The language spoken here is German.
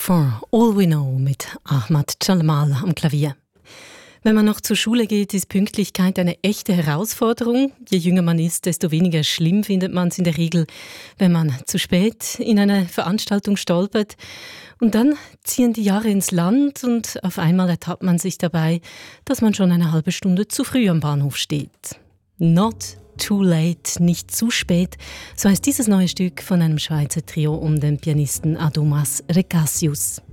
For All We Know mit Ahmad Jalal am Klavier. Wenn man noch zur Schule geht, ist Pünktlichkeit eine echte Herausforderung. Je jünger man ist, desto weniger schlimm findet man es in der Regel, wenn man zu spät in eine Veranstaltung stolpert. Und dann ziehen die Jahre ins Land und auf einmal ertappt man sich dabei, dass man schon eine halbe Stunde zu früh am Bahnhof steht. Not too late, nicht zu spät, so heißt dieses neue Stück von einem Schweizer Trio um den Pianisten Adomas Recasius.